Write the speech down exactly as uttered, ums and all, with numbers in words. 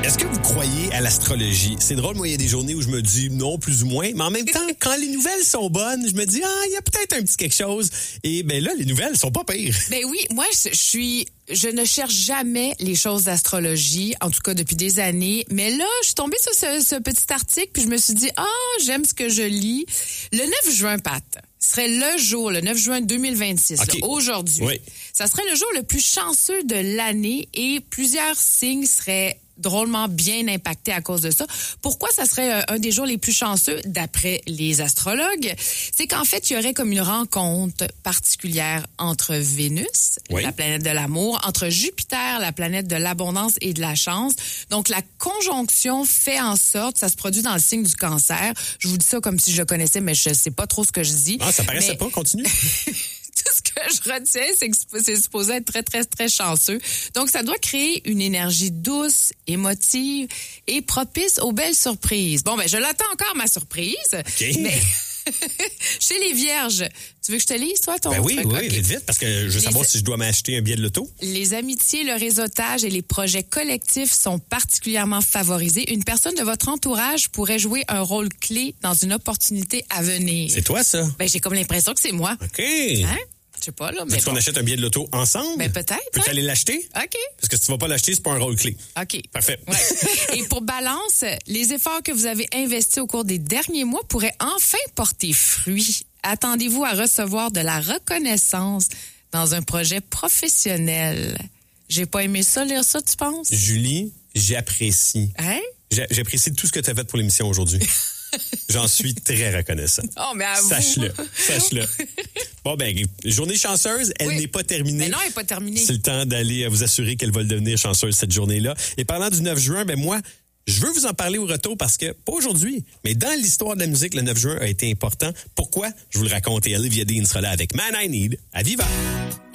Est-ce que vous croyez à l'astrologie? C'est drôle, moi, il y a des journées où je me dis non, plus ou moins, mais en même temps, quand les nouvelles sont bonnes, je me dis, ah, il y a peut-être un petit quelque chose. Et ben là, les nouvelles sont pas pires. Ben oui, moi, je suis... Je ne cherche jamais les choses d'astrologie, en tout cas depuis des années. Mais là, je suis tombée sur ce, ce petit article, puis je me suis dit, ah, j'aime ce que je lis. Le neuf juin, Pat, serait le jour, le neuf juin deux mille vingt-six, okay. là, aujourd'hui. Oui. Ça serait le jour le plus chanceux de l'année et plusieurs signes seraient drôlement bien impacté à cause de ça. Pourquoi ça serait un des jours les plus chanceux d'après les astrologues? C'est qu'en fait, il y aurait comme une rencontre particulière entre Vénus, oui. la planète de l'amour, entre Jupiter, la planète de l'abondance et de la chance. Donc, la conjonction fait en sorte, ça se produit dans le signe du Cancer. Je vous dis ça comme si je le connaissais, mais je sais pas trop ce que je dis. Ah, ça paraissait mais... pas, continue. Tout ce que je retiens, c'est que c'est supposé être très, très, très chanceux. Donc, ça doit créer une énergie douce, émotive et propice aux belles surprises. Bon, ben, je l'attends encore, ma surprise. OK. Mais chez les Vierges, tu veux que je te lise, toi, ton Ben oui, truc? oui, Okay. vite, vite, parce que je veux les... savoir si je dois m'acheter un billet de loto. Les amitiés, le réseautage et les projets collectifs sont particulièrement favorisés. Une personne de votre entourage pourrait jouer un rôle clé dans une opportunité à venir. C'est toi, ça? Ben, j'ai comme l'impression que c'est moi. OK. Hein? Je sais pas, là. Mais Est-ce bon. qu'on achète un billet de loto ensemble? Ben, peut-être. Peux-tu hein? aller l'acheter? OK. Parce que si tu vas pas l'acheter, c'est pas un rôle clé. OK. Parfait. Ouais. Et pour balance, les efforts que vous avez investis au cours des derniers mois pourraient enfin porter fruit. Attendez-vous à recevoir de la reconnaissance dans un projet professionnel. J'ai pas aimé ça, lire ça, tu penses? Julie, j'apprécie. Hein? J'a- J'apprécie tout ce que tu as fait pour l'émission aujourd'hui. J'en suis très reconnaissant. Oh, mais à vous. Sache-le, sache-le. Bon, ben, journée chanceuse, elle Oui. n'est pas terminée. Mais non, elle n'est pas terminée. C'est le temps d'aller vous assurer qu'elle va le devenir chanceuse cette journée-là. Et parlant du neuf juin, ben moi, je veux vous en parler au retour parce que, pas aujourd'hui, mais dans l'histoire de la musique, le neuf juin a été important. Pourquoi? Je vous le raconte et Olivia Dean sera là avec Man I Need à Viva.